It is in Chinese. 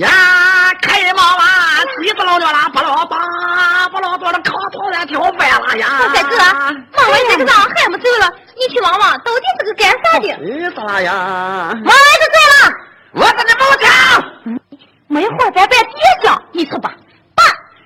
呀，开毛啊，鸡不老尿啦，不老八，不老多的炕头在跳坏了呀！ 大哥，忙完这个账还没走了，你去望望，到底是个干啥的？ 咋了呀？ 忙完就走了， 我跟你没讲， 没活在别别讲，你说吧。